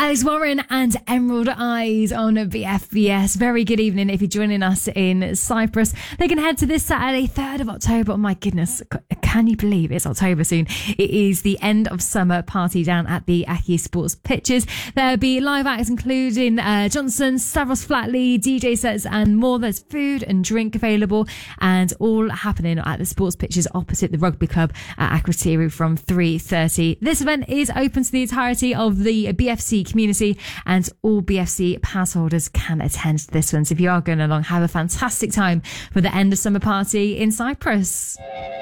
Alex Warren and Emerald Eyes on BFBS. Very good evening if you're joining us in Cyprus. They can head to this Saturday, 3rd of October. Oh my goodness, can you believe it's October soon? It is the end of summer party down at the Aki Sports Pitches. There'll be live acts including Johnson, Stavros Flatley, DJ sets and more. There's food and drink available and all happening at the Sports Pitches opposite the Rugby Club at Akrotiri from 3:30. This event is open to the entirety of the BFC community and all BFC pass holders can attend this one. So if you are going along, have a fantastic time for the end of summer party in Cyprus.